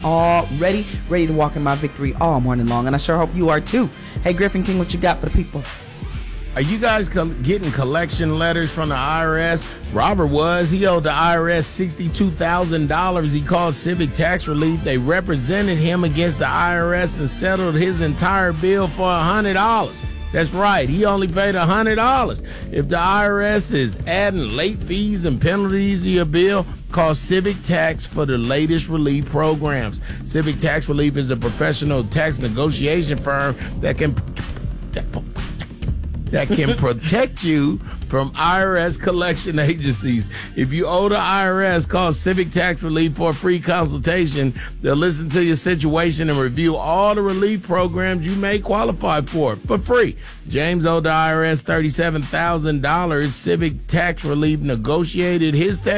all ready to walk in my victory all morning long, and I sure hope you are too. Hey, Griffington, what you got for the people? Are you guys getting collection letters from the IRS? Robert was. He owed the IRS $62,000. He called Civic Tax Relief. They represented him against the IRS and settled his entire bill for $100. That's right. He only paid $100. If the IRS is adding late fees and penalties to your bill, call Civic Tax for the latest relief programs. Civic Tax Relief is a professional tax negotiation firm that can protect you from IRS collection agencies. If you owe the IRS, call Civic Tax Relief for a free consultation. They'll listen to your situation and review all the relief programs you may qualify for free. James owed the IRS $37,000. Civic Tax Relief negotiated his tax